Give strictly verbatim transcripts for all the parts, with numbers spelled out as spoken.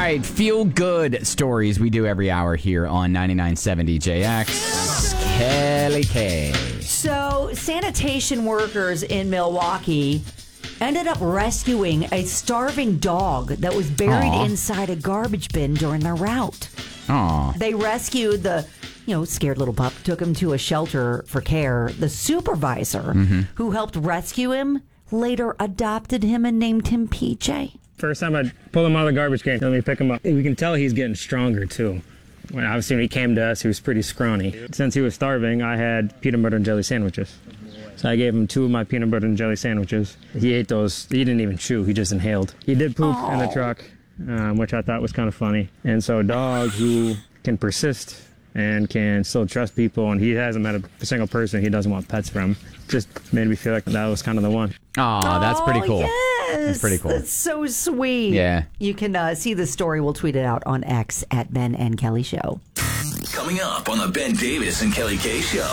right, feel good stories we do every hour here on ninety-nine point seven D J X. Kelly K. So, sanitation workers in Milwaukee ended up rescuing a starving dog that was buried Aww. inside a garbage bin during their route. Aw. They rescued the, you know, scared little pup, took him to a shelter for care. The supervisor Mm-hmm. who helped rescue him later adopted him and named him P J. First time I pulled him out of the garbage can, let me pick him up. We can tell he's getting stronger too. When obviously when he came to us, he was pretty scrawny. Since he was starving, I had peanut butter and jelly sandwiches. So I gave him two of my peanut butter and jelly sandwiches. He ate those. He didn't even chew. He just inhaled. He did poop Aww. in the truck, um, which I thought was kind of funny. And so a dog who can persist and can still trust people, and he hasn't met a single person he doesn't want pets from, just made me feel like that was kind of the one. Aw, that's pretty cool. Yes. That's pretty cool. That's so sweet. Yeah. You can uh, see the story. We'll tweet it out on X at Ben and Kelly Show. Coming up on the Ben Davis and Kelly K Show.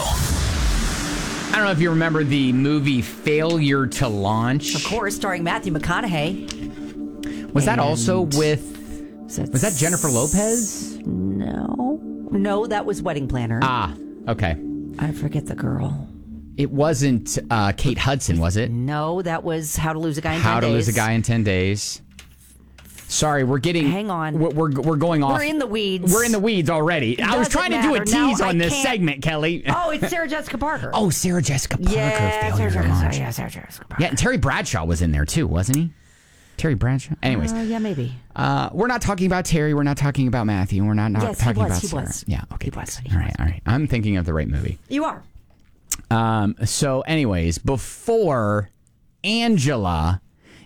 I don't know if you remember the movie Failure to Launch. Of course, starring Matthew McConaughey. Was that And also with... Was that Jennifer Lopez? No. No, that was Wedding Planner. Ah, okay. I forget the girl. It wasn't uh, Kate Hudson, was it? No, that was How to Lose a Guy in How ten to Days. Lose a Guy in ten days. Sorry, we're getting... Hang on. We're, we're, we're going off... We're in the weeds. We're in the weeds already. It I was doesn't trying to do a matter. Now tease I on this can't- segment, Kelly. Oh, it's Sarah Jessica Parker. Oh, Sarah Jessica Parker. yeah, Failure Sarah, to Launch. yeah, Sarah Jessica Parker. Yeah, and Terry Bradshaw was in there too, wasn't he? Terry Bradshaw? Anyways. Uh, yeah, maybe. Uh, we're not talking about Terry. We're not talking about Matthew. We're not, not Yes, he talking was, about he Sarah. was. Yeah, okay. He was, good. he All right, all right. I'm thinking of the right movie. You are. Um, so, anyways, before Angela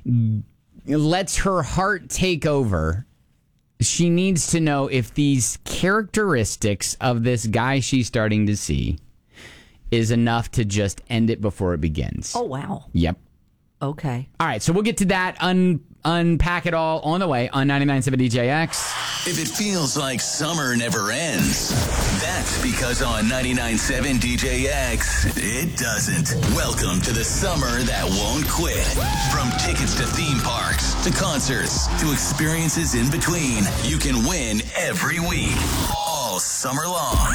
lets her heart take over, she needs to know if these characteristics of this guy she's starting to see is enough to just end it before it begins. Oh, wow. Yep. Okay. All right, so we'll get to that, un- unpack it all on the way on ninety-nine point seven D J X. If it feels like summer never ends, that's because on ninety-nine point seven D J X, it doesn't. Welcome to the summer that won't quit. From tickets to theme parks, to concerts, to experiences in between, you can win every week, all summer long.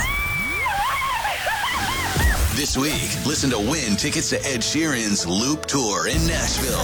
This week, listen to win tickets to Ed Sheeran's Loop Tour in Nashville.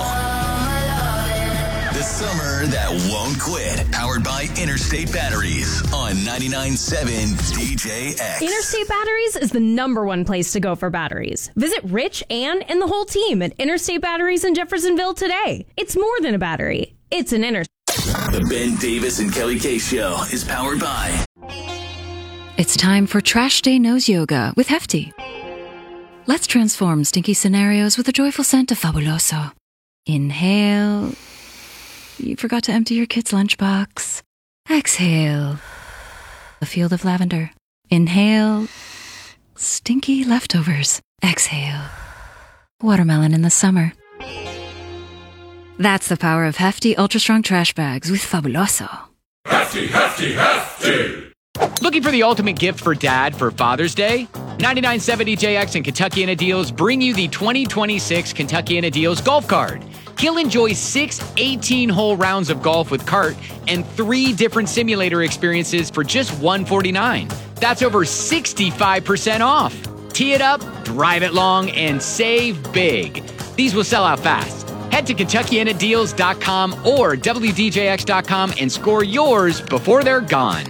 The summer that won't quit. Powered by Interstate Batteries on ninety-nine point seven D J X. Interstate Batteries is the number one place to go for batteries. Visit Rich, Ann, and the whole team at Interstate Batteries in Jeffersonville today. It's more than a battery. It's an Interstate. The Ben Davis and Kelly K Show is powered by... It's time for Trash Day Nose Yoga with Hefty. Let's transform stinky scenarios with a joyful scent of Fabuloso. Inhale. You forgot to empty your kid's lunchbox. Exhale. A field of lavender. Inhale. Stinky leftovers. Exhale. Watermelon in the summer. That's the power of Hefty Ultra Strong Trash Bags with Fabuloso. Hefty, hefty, hefty! Looking for the ultimate gift for dad for Father's Day? ninety-nine point seven D J X and Kentuckiana Deals bring you the twenty twenty-six Kentuckiana Deals Golf Card. He'll enjoy six eighteen-hole rounds of golf with cart and three different simulator experiences for just one hundred forty-nine dollars. That's over sixty-five percent off. Tee it up, drive it long, and save big. These will sell out fast. Head to Kentuckiana Deals dot com or W D J X dot com and score yours before they're gone.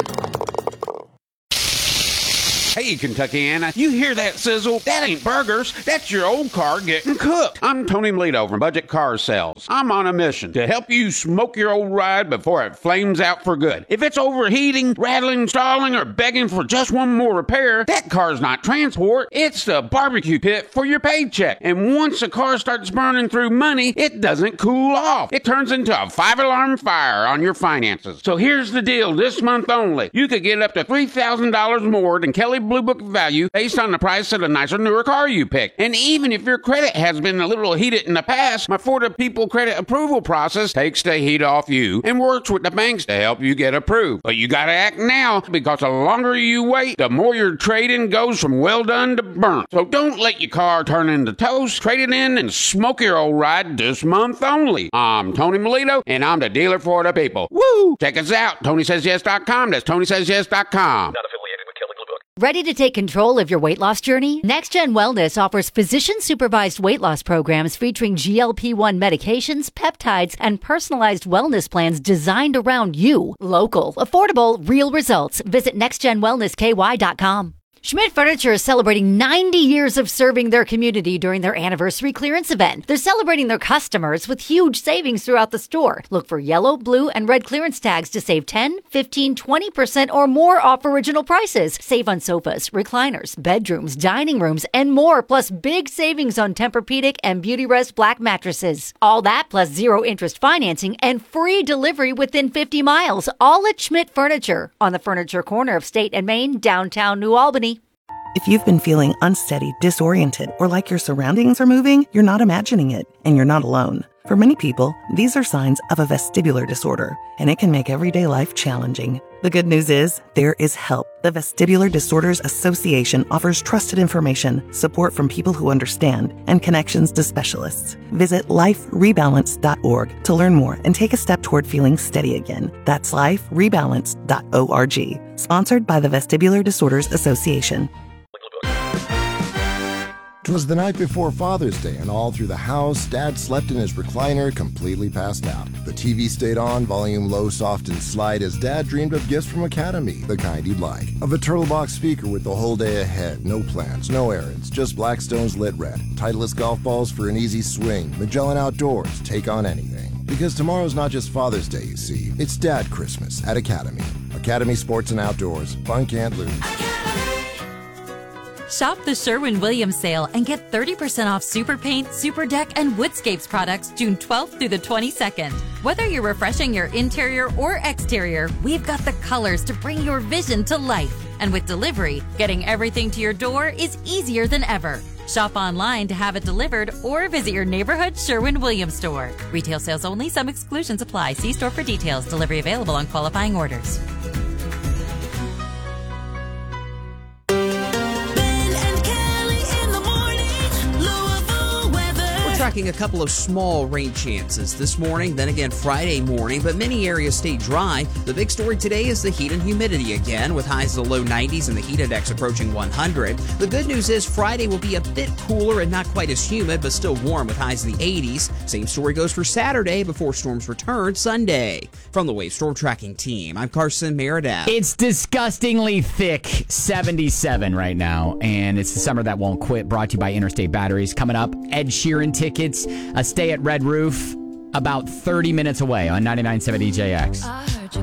Hey, Kentuckiana, you hear that sizzle? That ain't burgers. That's your old car getting cooked. I'm Tony Melito from Budget Car Sales. I'm on a mission to help you smoke your old ride before it flames out for good. If it's overheating, rattling, stalling, or begging for just one more repair, that car's not transport. It's the barbecue pit for your paycheck. And once the car starts burning through money, it doesn't cool off. It turns into a five-alarm fire on your finances. So here's the deal this month only. You could get up to three thousand dollars more than Kelly Blue Book value based on the price of the nicer, newer car you pick. And even if your credit has been a little heated in the past, my For the People credit approval process takes the heat off you and works with the banks to help you get approved. But you gotta act now, because the longer you wait, the more your trade-in goes from well done to burnt. So don't let your car turn into toast. Trade it in and smoke your old ride this month only. I'm Tony Melito, and I'm the dealer for the people. Woo! Check us out, Tony Says Yes dot com. That's Tony Says Yes dot com. Not affiliated with Kelley Blue Book. Ready to take control of your weight loss journey? NextGen Wellness offers physician-supervised weight loss programs featuring G L P one medications, peptides, and personalized wellness plans designed around you. Local, affordable, real results. Visit next gen wellness k y dot com. Schmidt Furniture is celebrating ninety years of serving their community during their anniversary clearance event. They're celebrating their customers with huge savings throughout the store. Look for yellow, blue, and red clearance tags to save ten, fifteen, twenty percent or more off original prices. Save on sofas, recliners, bedrooms, dining rooms, and more, plus big savings on Tempur-Pedic and Beautyrest black mattresses. All that plus zero interest financing and free delivery within fifty miles, all at Schmidt Furniture on the Furniture Corner of State and Main, downtown New Albany. If you've been feeling unsteady, disoriented, or like your surroundings are moving, you're not imagining it, and you're not alone. For many people, these are signs of a vestibular disorder, and it can make everyday life challenging. The good news is, there is help. The Vestibular Disorders Association offers trusted information, support from people who understand, and connections to specialists. Visit life rebalance dot org to learn more and take a step toward feeling steady again. That's life rebalance dot org. Sponsored by the Vestibular Disorders Association. 'Twas the night before Father's Day, and all through the house, Dad slept in his recliner, completely passed out. The T V stayed on, volume low, soft, and slight, as Dad dreamed of gifts from Academy, the kind he'd like. Of a turtle box speaker with the whole day ahead, no plans, no errands, just Blackstone's lit red. Titleist golf balls for an easy swing, Magellan Outdoors, take on anything. Because tomorrow's not just Father's Day, you see. It's Dad Christmas at Academy. Academy Sports and Outdoors. Fun can't lose. Shop the Sherwin-Williams sale and get thirty percent off Super Paint, Super Deck, and Woodscapes products June twelfth through the twenty-second. Whether you're refreshing your interior or exterior, we've got the colors to bring your vision to life. And with delivery, getting everything to your door is easier than ever. Shop online to have it delivered or visit your neighborhood Sherwin-Williams store. Retail sales only. Some exclusions apply. See store for details. Delivery available on qualifying orders. Tracking a couple of small rain chances this morning, then again Friday morning, but many areas stay dry. The big story today is the heat and humidity again, with highs in the low nineties and the heat index approaching one hundred. The good news is Friday will be a bit cooler and not quite as humid, but still warm with highs in the eighties. Same story goes for Saturday before storms return Sunday. From the Wave Storm Tracking Team, I'm Carson Meredith. It's disgustingly thick, seventy-seven right now, and it's the summer that won't quit, brought to you by Interstate Batteries. Coming up, Ed Sheeran tickets, a stay at Red Roof, about thirty minutes away on ninety-nine point seven D J X.